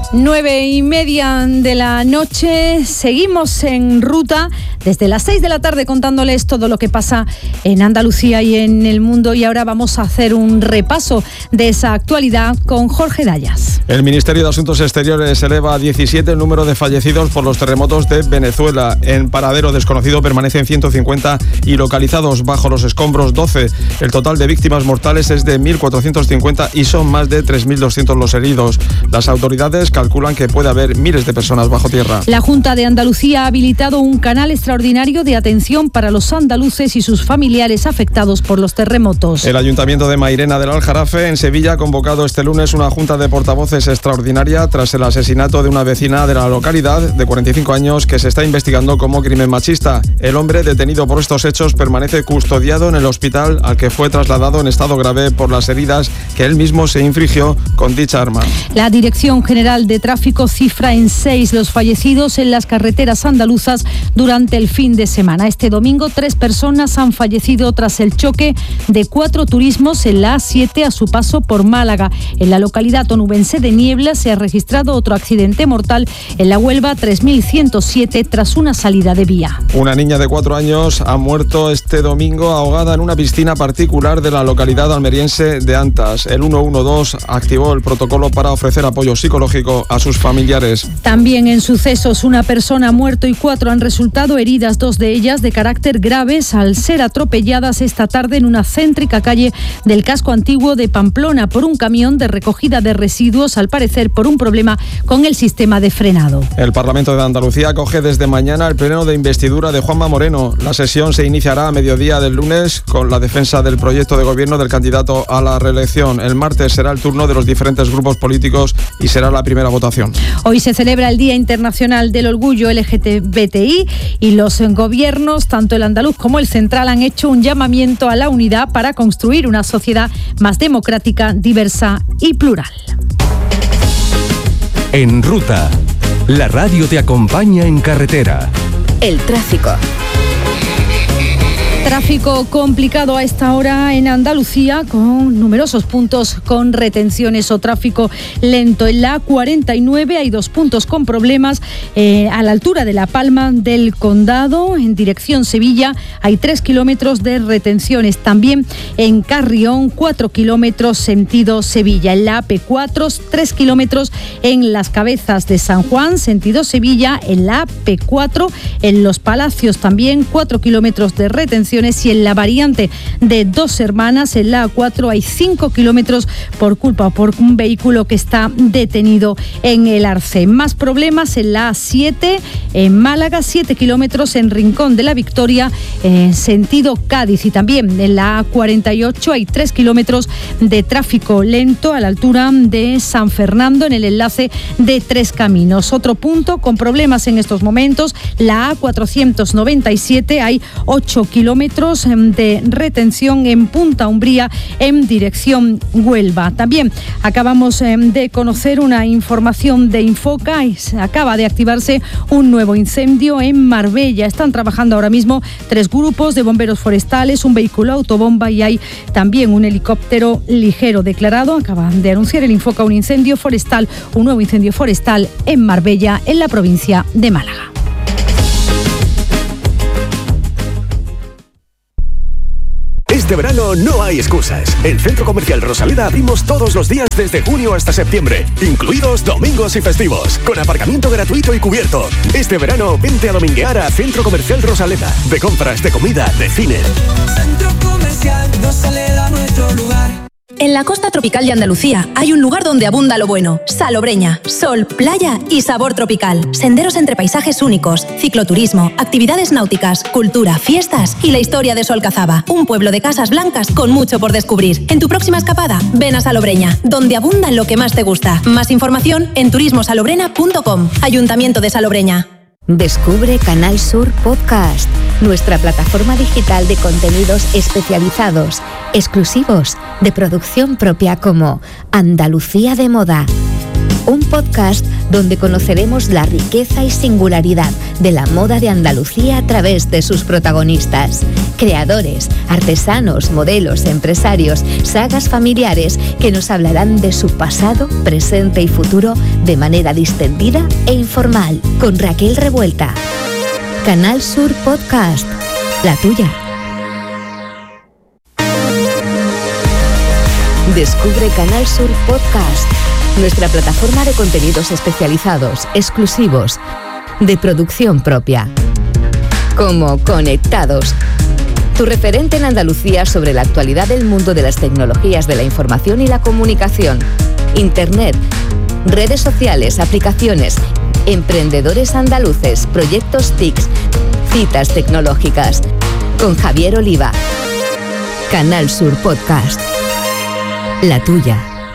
9:30 de la noche, seguimos en ruta desde las 6 de la tarde contándoles todo lo que pasa en Andalucía y en el mundo, y ahora vamos a hacer un repaso de esa actualidad con Jorge Dayas. El Ministerio de Asuntos Exteriores eleva a 17 el número de fallecidos por los terremotos de Venezuela. En paradero desconocido permanecen 150 y localizados bajo los escombros 12. El total de víctimas mortales es de 1.450 y son más de 3.200 los heridos. Las autoridades calculan que puede haber miles de personas bajo tierra. La Junta de Andalucía ha habilitado un canal extraordinario de atención para los andaluces y sus familiares afectados por los terremotos. El Ayuntamiento de Mairena del Aljarafe, en Sevilla, ha convocado este lunes una junta de portavoces extraordinaria tras el asesinato de una vecina de la localidad de 45 años que se está investigando como crimen machista. El hombre detenido por estos hechos permanece custodiado en el hospital al que fue trasladado en estado grave por las heridas que él mismo se infligió con dicha arma. La Dirección General de Tráfico cifra en 6 los fallecidos en las carreteras andaluzas durante el fin de semana. Este domingo 3 personas han fallecido tras el choque de 4 turismos en la A7 a su paso por Málaga. En la localidad onubense de Niebla se ha registrado otro accidente mortal en la Huelva 3107 tras una salida de vía. Una niña de 4 años ha muerto este domingo ahogada en una piscina particular de la localidad almeriense de Antas. El 112 activó el protocolo para ofrecer apoyo psicológico a sus familiares. También en sucesos, una persona ha muerto y 4 han resultado heridas, 2 de ellas de carácter graves al ser atropelladas esta tarde en una céntrica calle del casco antiguo de Pamplona por un camión de recogida de residuos, al parecer por un problema con el sistema de frenado. El Parlamento de Andalucía acoge desde mañana el pleno de investidura de Juanma Moreno. La sesión se iniciará a mediodía del lunes con la defensa del proyecto de gobierno del candidato a la reelección. El martes será el turno de los diferentes grupos políticos y será la primera votación. Hoy se celebra el Día Internacional del Orgullo LGTBI y los gobiernos, tanto el andaluz como el central, han hecho un llamamiento a la unidad para construir una sociedad más democrática, diversa y plural. En ruta, la radio te acompaña en carretera. El tráfico. Tráfico complicado a esta hora en Andalucía, con numerosos puntos con retenciones o tráfico lento. En la A49 hay 2 puntos con problemas a la altura de La Palma del Condado. En dirección Sevilla hay 3 kilómetros de retenciones. También en Carrión, 4 kilómetros sentido Sevilla. En la AP4, 3 kilómetros en Las Cabezas de San Juan, sentido Sevilla. En la AP4, en Los Palacios también, 4 kilómetros de retenciones. Y en la variante de Dos Hermanas, en la A4, hay 5 kilómetros por un vehículo que está detenido en el Arce. Más problemas en la A7, en Málaga, 7 kilómetros en Rincón de la Victoria, sentido Cádiz. Y también en la A48 hay 3 kilómetros de tráfico lento a la altura de San Fernando, en el enlace de Tres Caminos. Otro punto con problemas en estos momentos, la A497, hay 8 kilómetros de retención en Punta Umbría en dirección Huelva. También acabamos de conocer una información de Infoca y acaba de activarse un nuevo incendio en Marbella. Están trabajando ahora mismo 3 grupos de bomberos forestales, un vehículo autobomba y hay también un helicóptero ligero declarado. Acaban de anunciar el Infoca un nuevo incendio forestal en Marbella, en la provincia de Málaga. Este verano no hay excusas. En Centro Comercial Rosaleda abrimos todos los días desde junio hasta septiembre, incluidos domingos y festivos, con aparcamiento gratuito y cubierto. Este verano vente a dominguear a Centro Comercial Rosaleda. De compras, de comida, de cine. Centro Comercial Rosaleda, nuestro lugar. En la costa tropical de Andalucía hay un lugar donde abunda lo bueno. Salobreña, sol, playa y sabor tropical. Senderos entre paisajes únicos, cicloturismo, actividades náuticas, cultura, fiestas y la historia de Solcazaba. Un pueblo de casas blancas con mucho por descubrir. En tu próxima escapada, ven a Salobreña, donde abunda lo que más te gusta. Más información en turismosalobrena.com. Ayuntamiento de Salobreña. Descubre Canal Sur Podcast, nuestra plataforma digital de contenidos especializados, exclusivos, de producción propia, como Andalucía de Moda Un podcast donde conoceremos la riqueza y singularidad de la moda de Andalucía a través de sus protagonistas. Creadores, artesanos, modelos, empresarios, sagas familiares que nos hablarán de su pasado, presente y futuro de manera distendida e informal. Con Raquel Revuelta. Canal Sur Podcast. La tuya. Descubre Canal Sur Podcast, nuestra plataforma de contenidos especializados, exclusivos, de producción propia. Como Conectados, tu referente en Andalucía sobre la actualidad del mundo de las tecnologías de la información y la comunicación, Internet, redes sociales, aplicaciones, emprendedores andaluces, proyectos TICs, citas tecnológicas. Con Javier Oliva. Canal Sur Podcast. La tuya.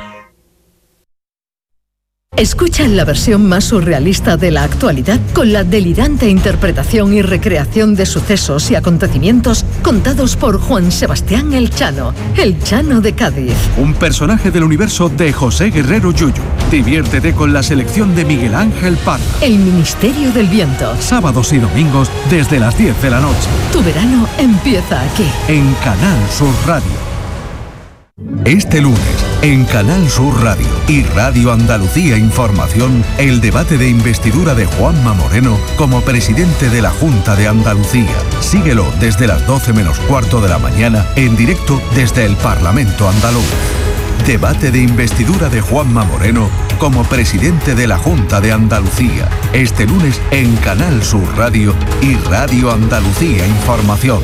Escucha la versión más surrealista de la actualidad con la delirante interpretación y recreación de sucesos y acontecimientos contados por Juan Sebastián El Chano de Cádiz. Un personaje del universo de José Guerrero Yuyu. Diviértete con la selección de Miguel Ángel Parra. El Ministerio del Viento. Sábados y domingos desde las 10 de la noche. Tu verano empieza aquí. En Canal Sur Radio. Este lunes, en Canal Sur Radio y Radio Andalucía Información, el debate de investidura de Juanma Moreno como presidente de la Junta de Andalucía. Síguelo desde las 12 menos cuarto de la mañana, en directo desde el Parlamento andaluz. Debate de investidura de Juanma Moreno como presidente de la Junta de Andalucía. Este lunes en Canal Sur Radio y Radio Andalucía Información.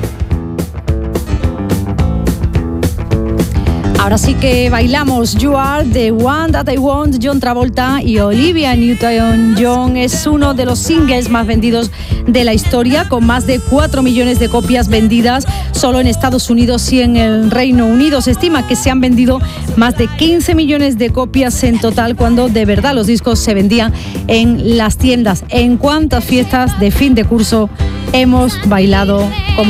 Ahora sí que bailamos You Are the One That I Want, John Travolta y Olivia Newton-John. Es uno de los singles más vendidos de la historia, con más de 4 millones de copias vendidas solo en Estados Unidos y en el Reino Unido. Se estima que se han vendido más de 15 millones de copias en total, cuando de verdad los discos se vendían en las tiendas. ¿En cuántas fiestas de fin de curso hemos bailado como